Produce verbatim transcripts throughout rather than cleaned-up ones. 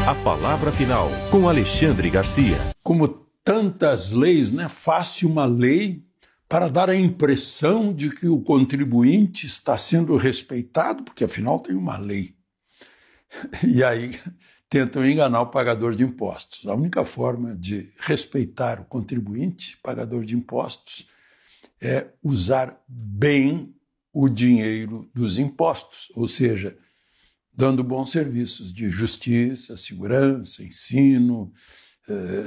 A palavra final, com Alexandre Garcia. Como tantas leis, né, faz-se uma lei para dar a impressão de que o contribuinte está sendo respeitado, porque afinal tem uma lei. E aí tentam enganar o pagador de impostos. A única forma de respeitar o contribuinte, pagador de impostos, é usar bem o dinheiro dos impostos, ou seja, dando bons serviços de justiça, segurança, ensino, eh,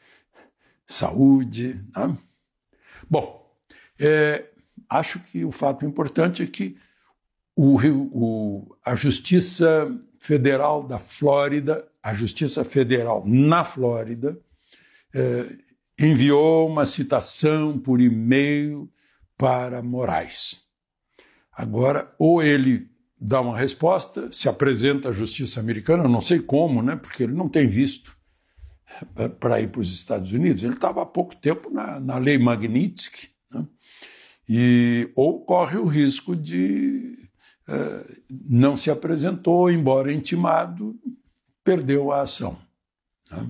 saúde. Né? Bom, é, acho que o fato importante é que o, o, a Justiça Federal da Flórida, a Justiça Federal na Flórida, é, enviou uma citação por e-mail para Moraes. Agora, ou ele dá uma resposta, se apresenta à Justiça Americana, eu não sei como, né, porque ele não tem visto para ir para os Estados Unidos. Ele estava há pouco tempo na, na Lei Magnitsky, né, e, ou corre o risco de uh, não se apresentou, embora intimado, perdeu a ação. Né.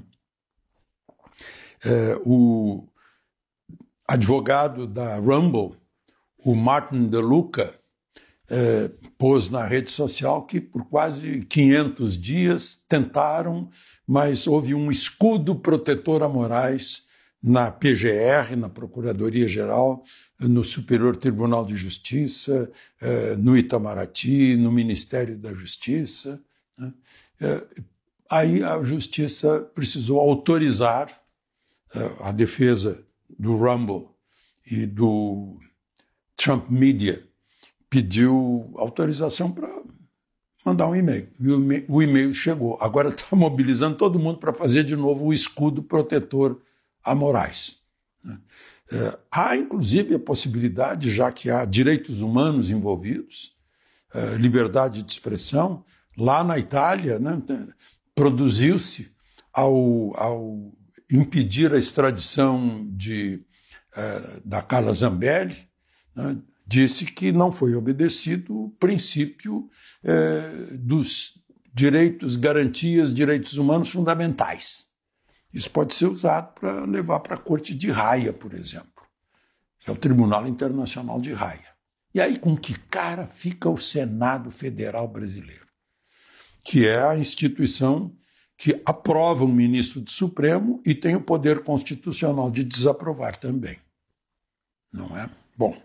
Uh, o advogado da Rumble, o Martin DeLuca, É, pôs na rede social que por quase quinhentos dias tentaram, mas houve um escudo protetor a Moraes na P G R, na Procuradoria-Geral, no Superior Tribunal de Justiça, é, no Itamaraty, no Ministério da Justiça. Né? É, aí a Justiça precisou autorizar é, a defesa do Rumble e do Trump Media, pediu autorização para mandar um e-mail. E o e-mail chegou. Agora está mobilizando todo mundo para fazer de novo o escudo protetor a Moraes. É, há, inclusive, a possibilidade, já que há direitos humanos envolvidos, é, liberdade de expressão, lá na Itália, né, produziu-se, ao, ao impedir a extradição de, é, da Carla Zambelli, né, disse que não foi obedecido o princípio eh, dos direitos, garantias, direitos humanos fundamentais. Isso pode ser usado para levar para a Corte de Haia, por exemplo, que é o Tribunal Internacional de Haia. E aí, com que cara fica o Senado Federal Brasileiro, que é a instituição que aprova um ministro do Supremo e tem o poder constitucional de desaprovar também. Não é? Bom.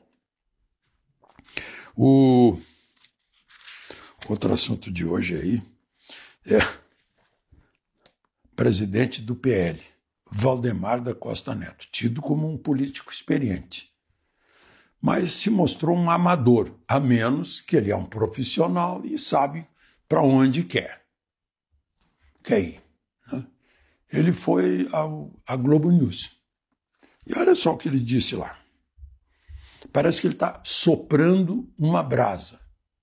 O outro assunto de hoje aí é presidente do P L, Valdemar da Costa Neto, tido como um político experiente, mas se mostrou um amador, a menos que ele é um profissional e sabe para onde quer. Quer ir. Né? Ele foi ao, à Globo News. E olha só o que ele disse lá. Parece que ele está soprando uma brasa.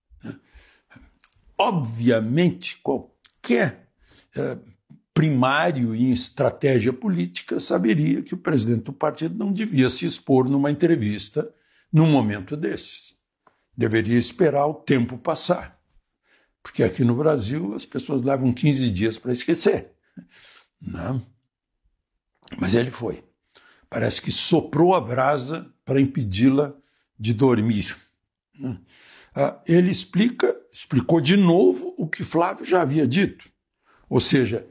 Obviamente, qualquer é, primário em estratégia política saberia que o presidente do partido não devia se expor numa entrevista num momento desses. Deveria esperar o tempo passar. Porque aqui no Brasil as pessoas levam quinze dias para esquecer. Não. Mas ele foi. Parece que soprou a brasa para impedi-la de dormir. Ele explica, explicou de novo o que Flávio já havia dito. Ou seja,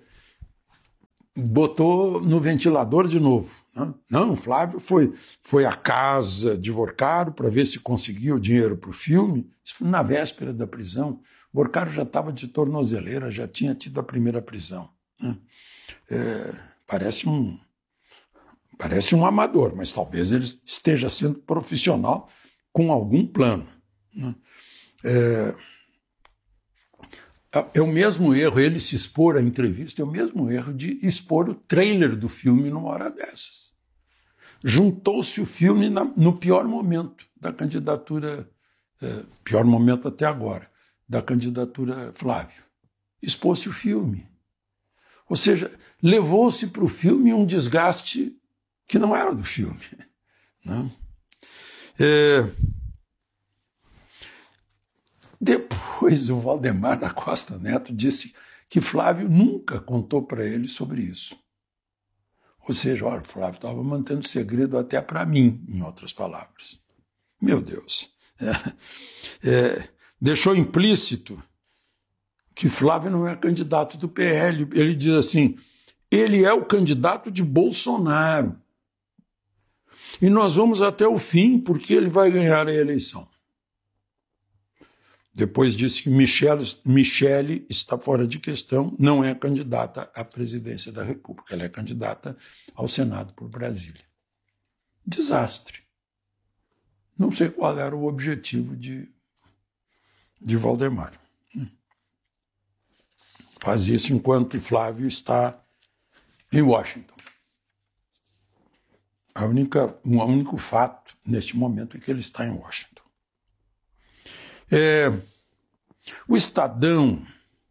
botou no ventilador de novo. Não, Flávio foi, foi à casa de Vorcaro para ver se conseguia o dinheiro para o filme. Isso foi na véspera da prisão. Vorcaro já estava de tornozeleira, já tinha tido a primeira prisão. É, parece um... Parece um amador, mas talvez ele esteja sendo profissional com algum plano. Né? É, é o mesmo erro, ele se expor à entrevista, é o mesmo erro de expor o trailer do filme numa hora dessas. Juntou-se o filme na, no pior momento da candidatura, é, pior momento até agora, da candidatura Flávio. Expôs-se o filme. Ou seja, levou-se para o filme um desgaste que não era do filme. Né? É... Depois o Valdemar da Costa Neto disse que Flávio nunca contou para ele sobre isso. Ou seja, olha, Flávio estava mantendo segredo até para mim, em outras palavras. Meu Deus. É, é, deixou implícito que Flávio não é candidato do P L. Ele diz assim, ele é o candidato de Bolsonaro. E nós vamos até o fim, porque ele vai ganhar a eleição. Depois disse que Michele, Michele está fora de questão, não é candidata à presidência da República. Ela é candidata ao Senado por Brasília. Desastre. Não sei qual era o objetivo de, de Valdemar. Faz isso enquanto Flávio está em Washington. A única, um único fato neste momento é que ele está em Washington. É, o Estadão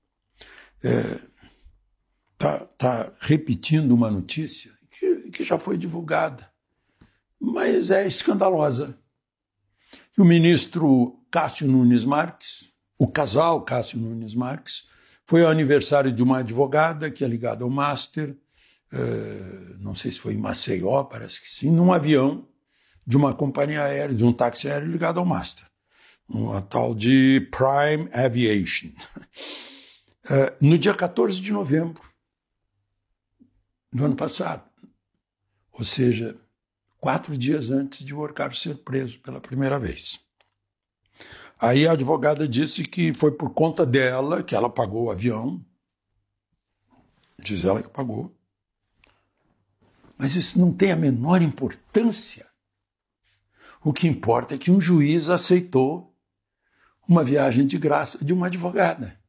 está é, tá repetindo uma notícia que, que já foi divulgada, mas é escandalosa. O ministro Cássio Nunes Marques, o casal Cássio Nunes Marques, foi ao aniversário de uma advogada que é ligada ao Master, é, não sei se foi em Maceió, parece que sim, num avião de uma companhia aérea, de um táxi aéreo ligado ao Master. Uma tal de Prime Aviation. Uh, no dia quatorze de novembro do ano passado, ou seja, quatro dias antes de Worcar ser preso pela primeira vez. Aí a advogada disse que foi por conta dela que ela pagou o avião. Diz ela que pagou. Mas isso não tem a menor importância. O que importa é que um juiz aceitou uma viagem de graça de uma advogada.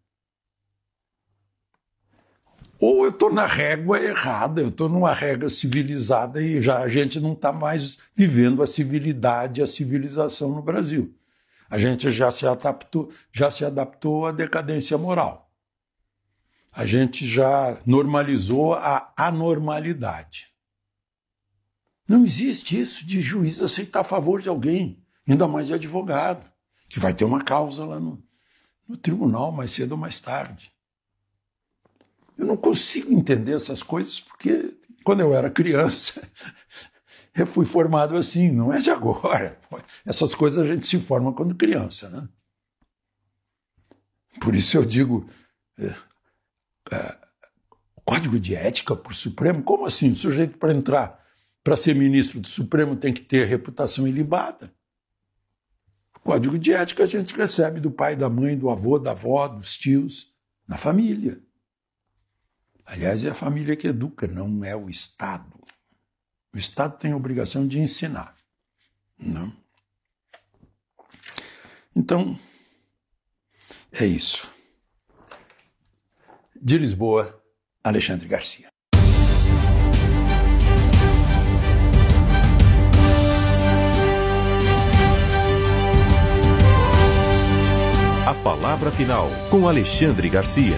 Ou eu estou na régua errada, eu estou numa régua civilizada e já a gente não está mais vivendo a civilidade, a civilização no Brasil. A gente já se adaptou, já se adaptou à decadência moral. A gente já normalizou a anormalidade. Não existe isso de juiz aceitar a favor de alguém, ainda mais de advogado, que vai ter uma causa lá no, no tribunal mais cedo ou mais tarde. Eu não consigo entender essas coisas porque, quando eu era criança, eu fui formado assim, não é de agora. Essas coisas a gente se forma quando criança, né? Por isso eu digo, é, é, código de ética para o Supremo? Como assim? O sujeito para entrar, para ser ministro do Supremo tem que ter reputação ilibada. Código de ética a gente recebe do pai, da mãe, do avô, da avó, dos tios, na família. Aliás, é a família que educa, não é o Estado. O Estado tem a obrigação de ensinar. Não? Então, é isso. De Lisboa, Alexandre Garcia. A palavra final, com Alexandre Garcia.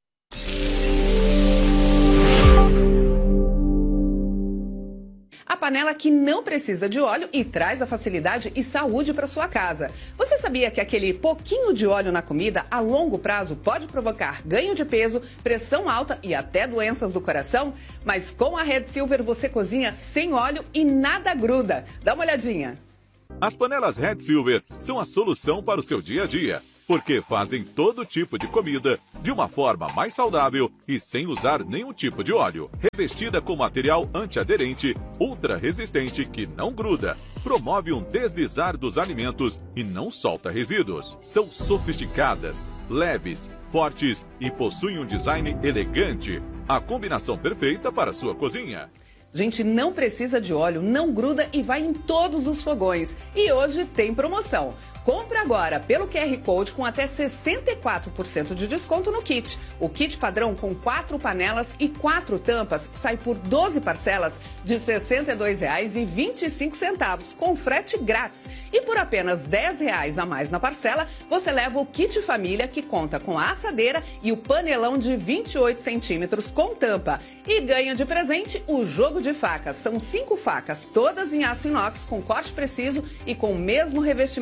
A panela que não precisa de óleo e traz a facilidade e saúde para sua casa. Você sabia que aquele pouquinho de óleo na comida, a longo prazo, pode provocar ganho de peso, pressão alta e até doenças do coração? Mas com a Red Silver você cozinha sem óleo e nada gruda. Dá uma olhadinha. As panelas Red Silver são a solução para o seu dia a dia, porque fazem todo tipo de comida de uma forma mais saudável e sem usar nenhum tipo de óleo. Revestida com material antiaderente, ultra resistente que não gruda, promove um deslizar dos alimentos e não solta resíduos. São sofisticadas, leves, fortes e possuem um design elegante. A combinação perfeita para a sua cozinha. Gente, não precisa de óleo, não gruda e vai em todos os fogões. E hoje tem promoção. Compre agora pelo Q R Code com até sessenta e quatro por cento de desconto no kit. O kit padrão com quatro panelas e quatro tampas sai por doze parcelas de sessenta e dois reais e vinte e cinco centavos, com frete grátis. E por apenas dez reais a mais na parcela, você leva o kit família que conta com a assadeira e o panelão de vinte e oito centímetros com tampa. E ganha de presente o jogo de facas. São cinco facas, todas em aço inox com corte preciso e com o mesmo revestimento das panelas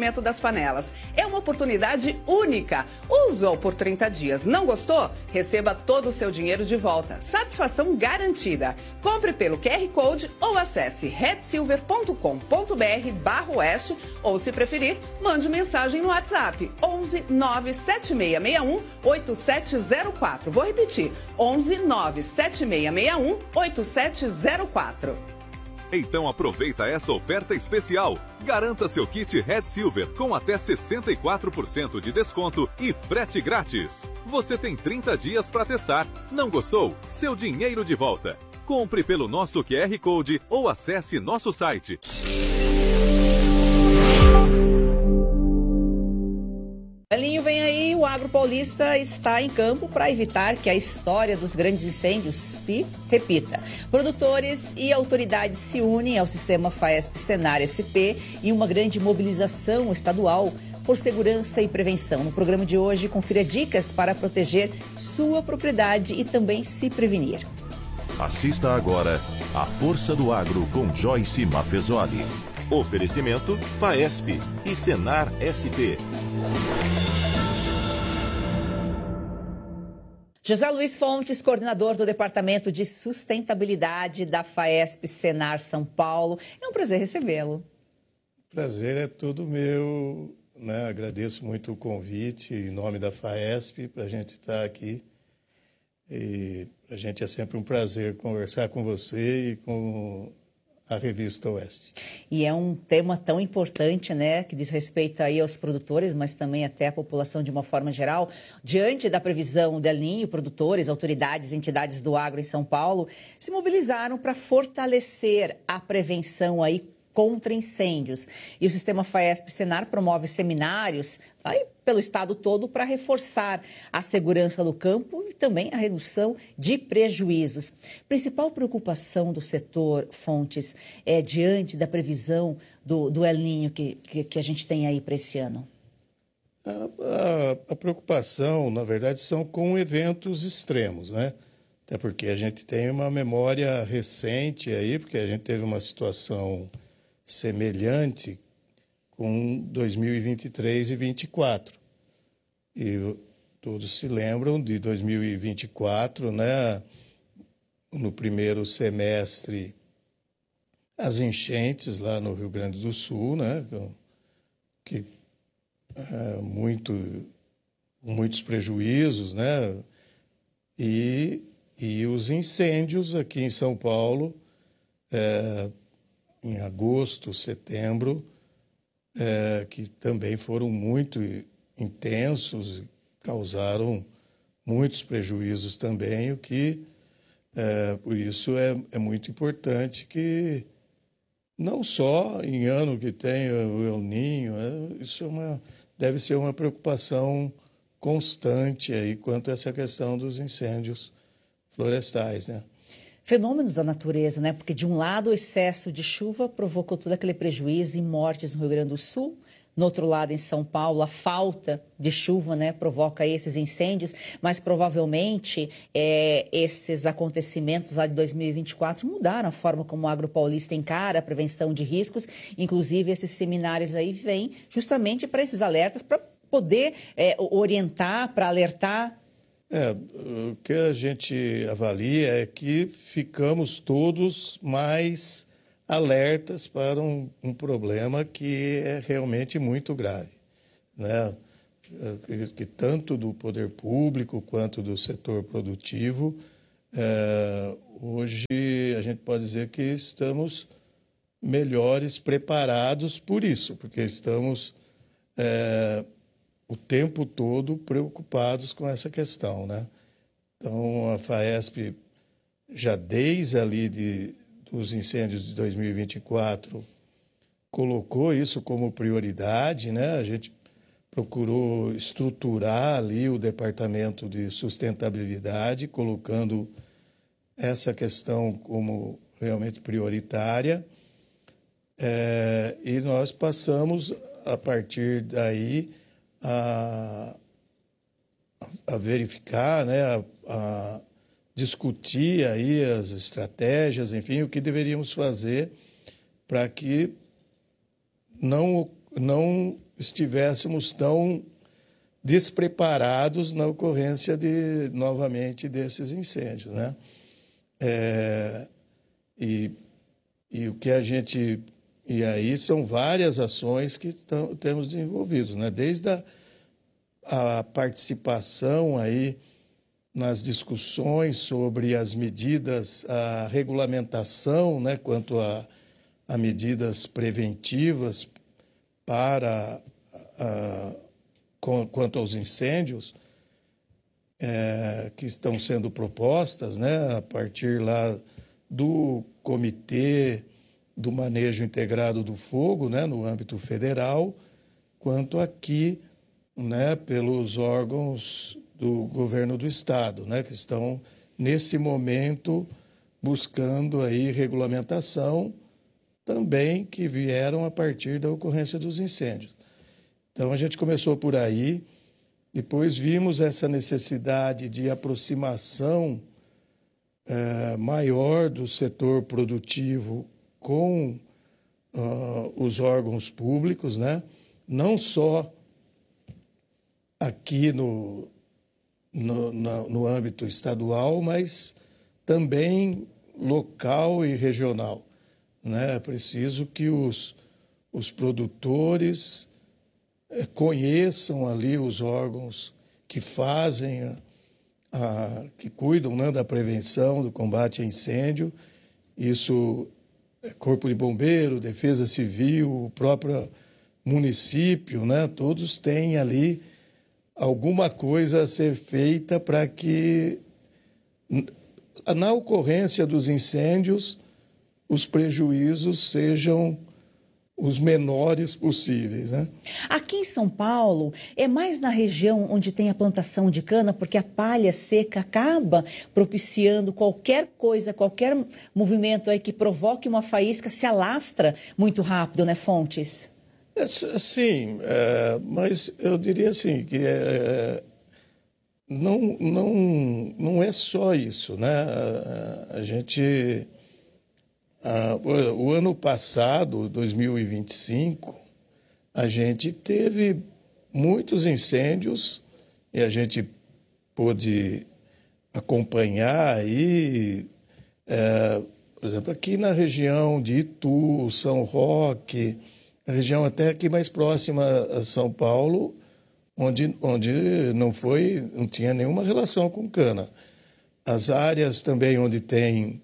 panelas. É uma oportunidade única. Usou por trinta dias, não gostou? Receba todo o seu dinheiro de volta. Satisfação garantida. Compre pelo Q R Code ou acesse red silver ponto com ponto br barra oeste ou, se preferir, mande mensagem no WhatsApp onze nove sete seis seis um oito sete zero quatro. Vou repetir, onze nove sete seis seis um oito sete zero quatro. Então aproveita essa oferta especial. Garanta seu kit Red Silver com até sessenta e quatro por cento de desconto e frete grátis. Você tem trinta dias para testar. Não gostou? Seu dinheiro de volta. Compre pelo nosso Q R Code ou acesse nosso site. Elinho, vem aí, o Agro Paulista está em campo para evitar que a história dos grandes incêndios se repita. Produtores e autoridades se unem ao sistema FAESP-Senar S P em uma grande mobilização estadual por segurança e prevenção. No programa de hoje, confira dicas para proteger sua propriedade e também se prevenir. Assista agora a Força do Agro com Joyce Mafezoli. Oferecimento FAESP e Senar S P. José Luiz Fontes, coordenador do Departamento de Sustentabilidade da FAESP Senar São Paulo. É um prazer recebê-lo. Prazer é todo meu, né? Agradeço muito o convite em nome da FAESP para a gente estar aqui. E para a gente é sempre um prazer conversar com você e com a Revista Oeste. E é um tema tão importante, né, que diz respeito aí aos produtores, mas também até à população de uma forma geral. Diante da previsão do El Niño, produtores, autoridades, entidades do agro em São Paulo se mobilizaram para fortalecer a prevenção aí contra incêndios. E o sistema FAESP-Senar promove seminários aí pelo estado todo para reforçar a segurança do campo e também a redução de prejuízos. Principal preocupação do setor, Fontes, é diante da previsão do, do El Niño que, que, que a gente tem aí para esse ano? A, a, a preocupação, na verdade, são com eventos extremos, né? Até porque a gente tem uma memória recente aí, porque a gente teve uma situação semelhante com dois mil e vinte e três e vinte e quatro. E todos se lembram de dois mil e vinte e quatro, né? No primeiro semestre, as enchentes lá no Rio Grande do Sul, né? Que é, muito, muitos prejuízos, né? E, e os incêndios aqui em São Paulo, é, em agosto, setembro, é, que também foram muito intensos, causaram muitos prejuízos também, o que, é, por isso, é, é muito importante que, não só em ano que tem o El Niño, é, isso é uma, deve ser uma preocupação constante aí quanto a essa questão dos incêndios florestais, né? Fenômenos da natureza, né? Porque, de um lado, o excesso de chuva provocou todo aquele prejuízo e mortes no Rio Grande do Sul. No outro lado, em São Paulo, a falta de chuva, né, provoca esses incêndios. Mas, provavelmente, é, esses acontecimentos lá de dois mil e vinte e quatro mudaram a forma como o Agro Paulista encara a prevenção de riscos. Inclusive, esses seminários aí vêm justamente para esses alertas, para poder é, orientar, para alertar. É, o que a gente avalia é que ficamos todos mais alertas para um, um problema que é realmente muito grave, né? Que, que tanto do poder público quanto do setor produtivo, é, hoje a gente pode dizer que estamos melhores preparados por isso, porque estamos é, o tempo todo preocupados com essa questão, né? Então, a FAESP, já desde ali de, dos incêndios de dois mil e vinte e quatro, colocou isso como prioridade, né? A gente procurou estruturar ali o Departamento de Sustentabilidade, colocando essa questão como realmente prioritária, é, e nós passamos, a partir daí, A, a verificar, né, a, a discutir aí as estratégias, enfim, o que deveríamos fazer para que não, não estivéssemos tão despreparados na ocorrência de, novamente, desses incêndios, né? É, e, e o que a gente... E aí são várias ações que tam, temos desenvolvidos, né? Desde a, a participação aí nas discussões sobre as medidas, a regulamentação, né, quanto a, a medidas preventivas para a, com, quanto aos incêndios é, que estão sendo propostas, né, a partir lá do Comitê do Manejo Integrado do Fogo, né, no âmbito federal, quanto aqui, né, pelos órgãos do governo do estado, né, que estão nesse momento buscando aí regulamentação também que vieram a partir da ocorrência dos incêndios. Então a gente começou por aí, depois vimos essa necessidade de aproximação é, maior do setor produtivo com uh, os órgãos públicos, né? Não só aqui no, no, no, no âmbito estadual, mas também local e regional, né? É preciso que os, os produtores eh, conheçam ali os órgãos que fazem, a, a, que cuidam, né, da prevenção, do combate a incêndio. Isso é Corpo de Bombeiro, Defesa Civil, o próprio município, né? Todos têm ali alguma coisa a ser feita para que, na ocorrência dos incêndios, os prejuízos sejam os menores possíveis, né? Aqui em São Paulo, é mais na região onde tem a plantação de cana, porque a palha seca acaba propiciando qualquer coisa, qualquer movimento aí que provoque uma faísca, se alastra muito rápido, né, Fontes? É, sim, é, mas eu diria assim, que é, não, não, não é só isso, né? A, a gente... Ah, o ano passado, dois mil e vinte e cinco, a gente teve muitos incêndios e a gente pôde acompanhar aí, é, por exemplo, aqui na região de Itu, São Roque, a região até aqui mais próxima a São Paulo, onde, onde não foi, não tinha nenhuma relação com cana. As áreas também onde tem...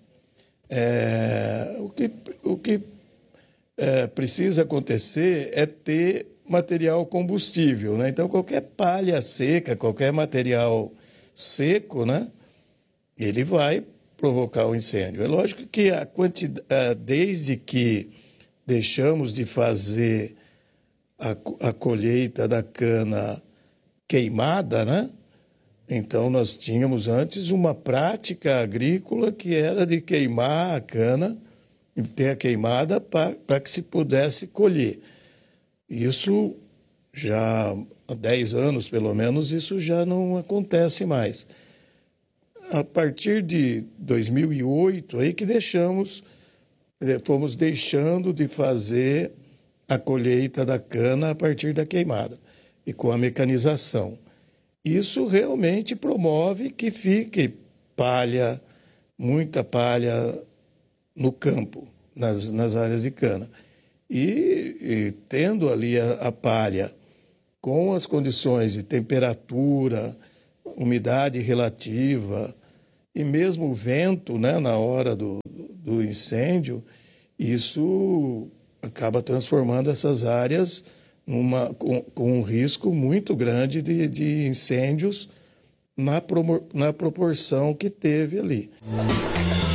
É, o que, o que é, precisa acontecer é ter material combustível, né? Então, qualquer palha seca, qualquer material seco, né, ele vai provocar um incêndio. É lógico que a quantidade, desde que deixamos de fazer a, a colheita da cana queimada, né? Então, nós tínhamos antes uma prática agrícola que era de queimar a cana, ter a queimada para que se pudesse colher. Isso já há dez anos, pelo menos, isso já não acontece mais. A partir de dois mil e oito, aí que deixamos, fomos deixando de fazer a colheita da cana a partir da queimada e com a mecanização. Isso realmente promove que fique palha, muita palha no campo, nas, nas áreas de cana. E, e tendo ali a, a palha com as condições de temperatura, umidade relativa e mesmo o vento, né, na hora do, do incêndio, isso acaba transformando essas áreas Uma, com, com um risco muito grande de, de incêndios na, pro, na proporção que teve ali.